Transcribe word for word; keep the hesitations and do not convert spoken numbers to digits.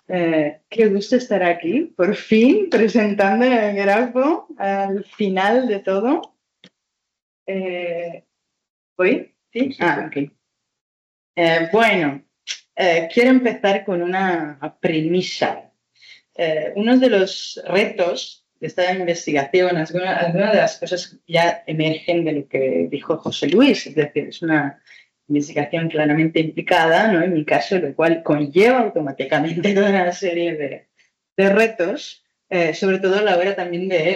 Eh, qué gusto estar aquí, por fin, presentando el grafo al final de todo. Eh, ¿Voy? ¿Sí? Ah, ok. Eh, bueno, eh, quiero empezar con una premisa. Eh, uno de los retos de esta investigación, algunas alguna de las cosas ya emergen de lo que dijo José Luis, es decir, es una investigación claramente implicada, ¿no? En mi caso, lo cual conlleva automáticamente toda una serie de, de retos, eh, sobre todo a la hora también de